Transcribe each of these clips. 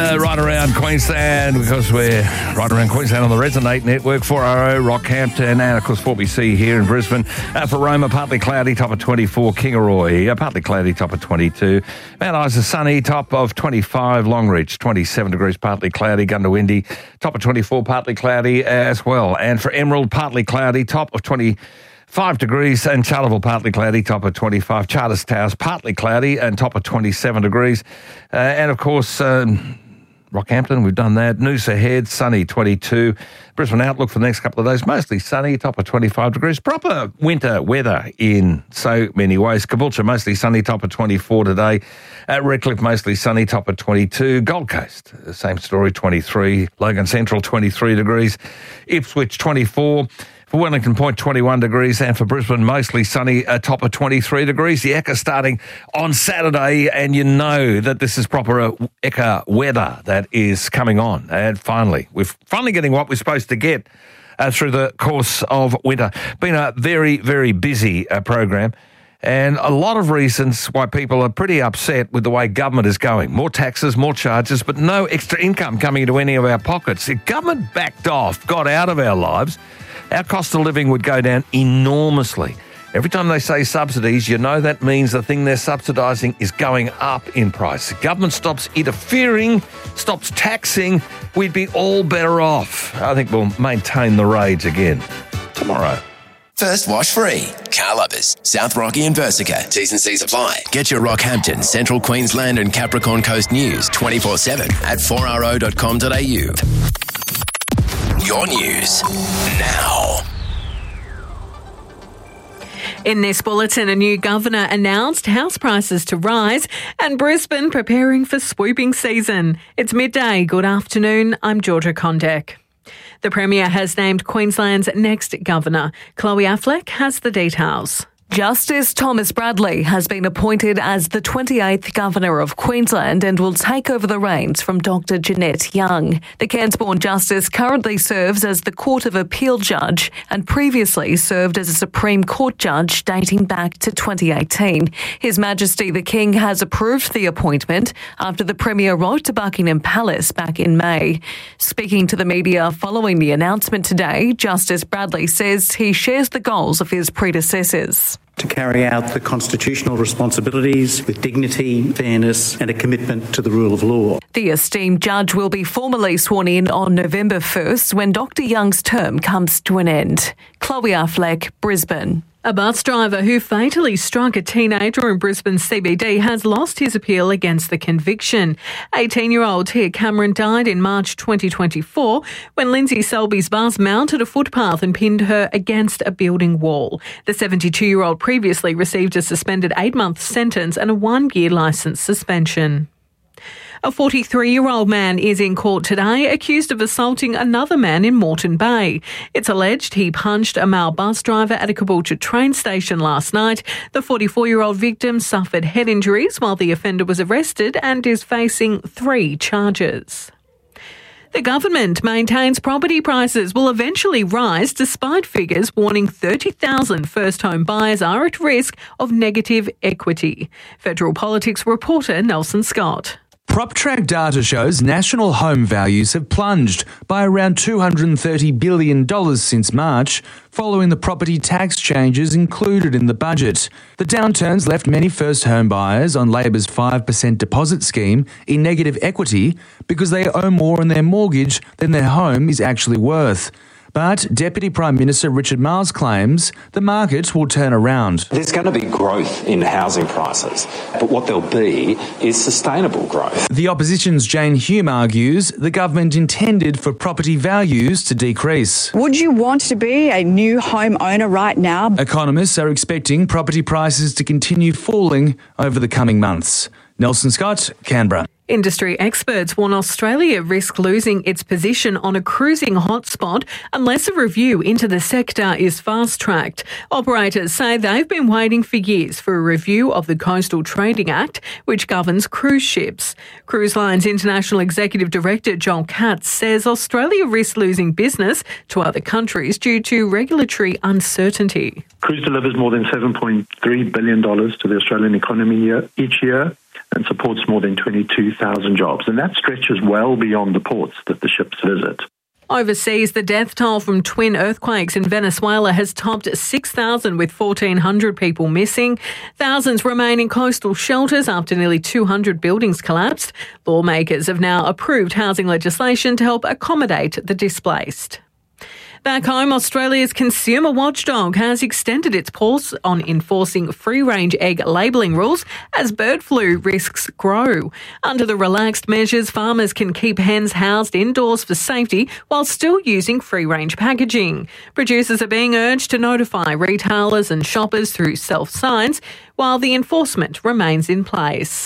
weather right around Queensland, because we're right around Queensland on the Resonate Network, 4RO, Rockhampton, and of course 4BC here in Brisbane. For Roma, partly cloudy, top of 24. Kingaroy, partly cloudy, top of 22. Mount Isa, sunny, top of 25. Longreach, 27 degrees, partly cloudy. Gundawindi, top of 24, partly cloudy as well. And for Emerald, partly cloudy, top of 25 degrees, and Charleville, partly cloudy, top of 25. Charters Towers, partly cloudy, and top of 27 degrees. And of course, Rockhampton, we've done that. Noosa Head, sunny, 22. Brisbane outlook for the next couple of days, mostly sunny, top of 25 degrees. Proper winter weather in so many ways. Caboolture, mostly sunny, top of 24 today. At Redcliffe, mostly sunny, top of 22. Gold Coast, same story, 23. Logan Central, 23 degrees. Ipswich, 24. For Wellington Point, 21 degrees, and for Brisbane, mostly sunny, a top of 23 degrees. The Ekka starting on Saturday, and you know that this is proper Ekka weather that is coming on. And finally, we're finally getting what we're supposed to get through the course of winter. Been a very, very busy program, and a lot of reasons why people are pretty upset with the way government is going. More taxes, more charges, but no extra income coming into any of our pockets. If government backed off, got out of our lives, our cost of living would go down enormously. Every time they say subsidies, you know that means the thing they're subsidising is going up in price. The government stops interfering, stops taxing, we'd be all better off. I think we'll maintain the rage again tomorrow. First wash free. Car Lovers, South Rocky and Versica. T's and C's apply. Get your Rockhampton, Central Queensland and Capricorn Coast news 24/7 at 4ro.com.au. Your news now. In this bulletin, a new governor announced house prices to rise and Brisbane preparing for swooping season. It's midday. Good afternoon. I'm Georgia Condek. The Premier has named Queensland's next governor. Chloe Affleck has the details. Justice Thomas Bradley has been appointed as the 28th Governor of Queensland and will take over the reins from Dr Jeanette Young. The Cairns-born Justice currently serves as the Court of Appeal Judge and previously served as a Supreme Court Judge dating back to 2018. His Majesty the King has approved the appointment after the Premier wrote to Buckingham Palace back in May. Speaking to the media following the announcement today, Justice Bradley says he shares the goals of his predecessors. To carry out the constitutional responsibilities with dignity, fairness and a commitment to the rule of law. The esteemed judge will be formally sworn in on November 1st when Dr Young's term comes to an end. Chloe Affleck, Brisbane. A bus driver who fatally struck a teenager in Brisbane CBD has lost his appeal against the conviction. 18-year-old Tia Cameron died in March 2024 when Lindsay Selby's bus mounted a footpath and pinned her against a building wall. The 72-year-old previously received a suspended 8-month sentence and a 1-year licence suspension. A 43-year-old man is in court today accused of assaulting another man in Moreton Bay. It's alleged he punched a male bus driver at a Caboolture train station last night. The 44-year-old victim suffered head injuries while the offender was arrested and is facing 3 charges. The government maintains property prices will eventually rise despite figures warning 30,000 first-home buyers are at risk of negative equity. Federal Politics reporter Nelson Scott. PropTrack data shows national home values have plunged by around $230 billion since March, following the property tax changes included in the budget. The downturns left many first home buyers on Labor's 5% deposit scheme in negative equity because they owe more on their mortgage than their home is actually worth. But Deputy Prime Minister Richard Marles claims the market will turn around. There's going to be growth in housing prices, but what there'll be is sustainable growth. The opposition's Jane Hume argues the government intended for property values to decrease. Would you want to be a new home owner right now? Economists are expecting property prices to continue falling over the coming months. Nelson Scott, Canberra. Industry experts warn Australia risks losing its position on a cruising hotspot unless a review into the sector is fast-tracked. Operators say they've been waiting for years for a review of the Coastal Trading Act, which governs cruise ships. Cruise Line's International Executive Director Joel Katz says Australia risks losing business to other countries due to regulatory uncertainty. Cruise delivers more than $7.3 billion to the Australian economy each year. and supports more than 22,000 jobs. And that stretches well beyond the ports that the ships visit. Overseas, the death toll from twin earthquakes in Venezuela has topped 6,000 with 1,400 people missing. Thousands remain in coastal shelters after nearly 200 buildings collapsed. Lawmakers have now approved housing legislation to help accommodate the displaced. Back home, Australia's consumer watchdog has extended its pause on enforcing free-range egg labelling rules as bird flu risks grow. Under the relaxed measures, farmers can keep hens housed indoors for safety while still using free-range packaging. Producers are being urged to notify retailers and shoppers through self-signs while the enforcement remains in place.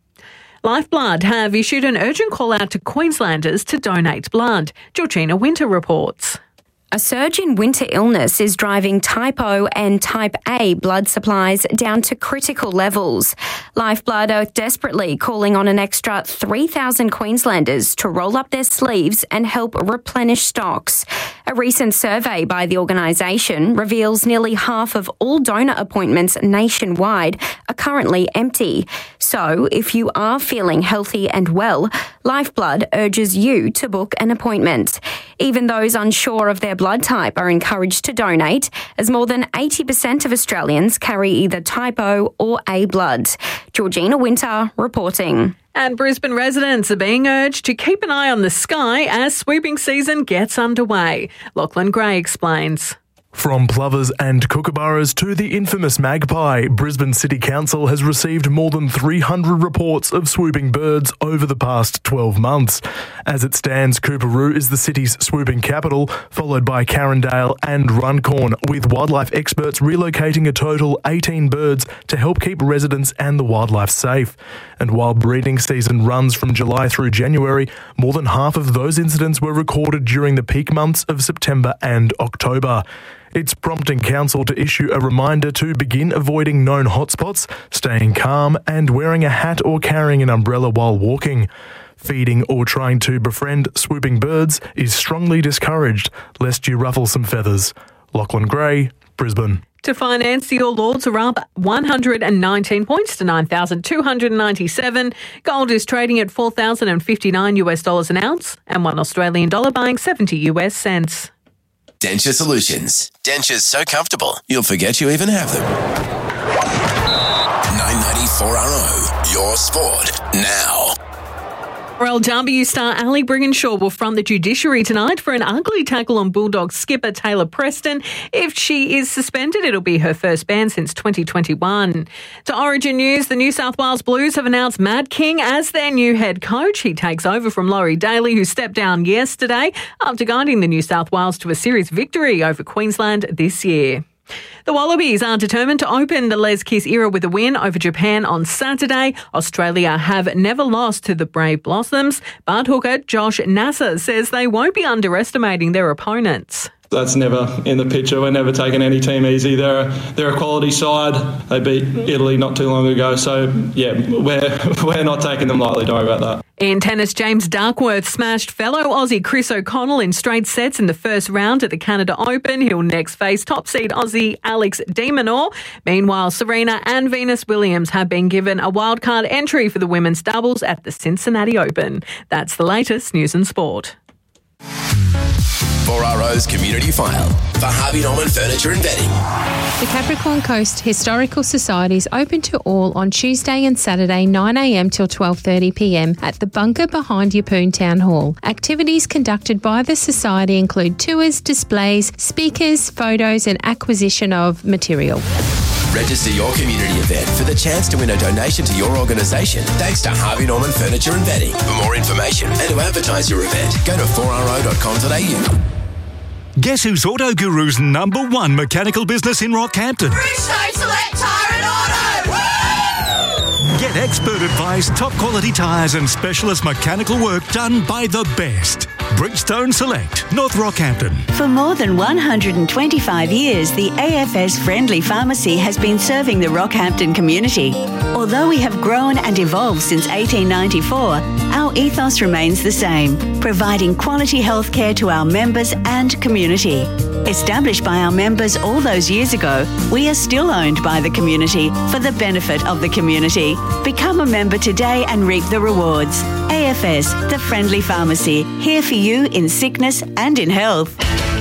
Lifeblood have issued an urgent call out to Queenslanders to donate blood. Georgina Winter reports. A surge in winter illness is driving Type O and Type A blood supplies down to critical levels. Lifeblood are desperately calling on an extra 3,000 Queenslanders to roll up their sleeves and help replenish stocks. A recent survey by the organisation reveals nearly half of all donor appointments nationwide are currently empty. So, if you are feeling healthy and well, Lifeblood urges you to book an appointment. Even those unsure of their blood type are encouraged to donate, as more than 80% of Australians carry either Type O or A blood. Georgina Winter reporting. And Brisbane residents are being urged to keep an eye on the sky as swooping season gets underway. Lachlan Gray explains. From plovers and kookaburras to the infamous magpie, Brisbane City Council has received more than 300 reports of swooping birds over the past 12 months. As it stands, Coorparoo is the city's swooping capital, followed by Carindale and Runcorn, with wildlife experts relocating a total 18 birds to help keep residents and the wildlife safe. And while breeding season runs from July through January, more than half of those incidents were recorded during the peak months of September and October. It's prompting council to issue a reminder to begin avoiding known hotspots, staying calm and wearing a hat or carrying an umbrella while walking. Feeding or trying to befriend swooping birds is strongly discouraged, lest you ruffle some feathers. Lachlan Gray, Brisbane. To finance, the All Ords are up 119 points to 9,297. Gold is trading at $4,059 an ounce and $1 Australian dollar buying 70 US cents. Denture Solutions. Dentures so comfortable, you'll forget you even have them. 994RO, your sport now. RLW star Ali Brigginshaw will front the judiciary tonight for an ugly tackle on Bulldogs skipper Taylor Preston. If she is suspended, it'll be her first ban since 2021. To Origin News, the New South Wales Blues have announced Matt King as their new head coach. He takes over from Laurie Daly, who stepped down yesterday after guiding the New South Wales to a series victory over Queensland this year. The Wallabies are determined to open the Les Kiss era with a win over Japan on Saturday. Australia have never lost to the Brave Blossoms, but hooker Josh Nasser says they won't be underestimating their opponents. That's never in the picture. We're never taking any team easy. They're a quality side. They beat Italy not too long ago. So, yeah, we're not taking them lightly. Don't worry about that. In tennis, James Duckworth smashed fellow Aussie Chris O'Connell in straight sets in the first round at the Canada Open. He'll next face top seed Aussie Alex de Minaur. Meanwhile, Serena and Venus Williams have been given a wildcard entry for the women's doubles at the Cincinnati Open. That's the latest news and sport. 4RO's Community File for Harvey Norman Furniture and Bedding. The Capricorn Coast Historical Society is open to all on Tuesday and Saturday 9am till 12:30pm at the bunker behind Yeppoon Town Hall. Activities conducted by the Society include tours, displays, speakers, photos and acquisition of material. Register your community event for the chance to win a donation to your organisation thanks to Harvey Norman Furniture and Bedding. For more information and to advertise your event, go to 4ro.com.au. Guess who's Auto Guru's #1 mechanical business in Rockhampton? Bridgestone Select Tyre and Auto! Woo! Get expert advice, top quality tyres and specialist mechanical work done by the best. Bridgestone Select, North Rockhampton. For more than 125 years, the AFS Friendly Pharmacy has been serving the Rockhampton community. Although we have grown and evolved since 1894, our ethos remains the same, providing quality healthcare to our members and community. Established by our members all those years ago, we are still owned by the community for the benefit of the community. Become a member today and reap the rewards. AFS, the Friendly Pharmacy, here for you in sickness and in health.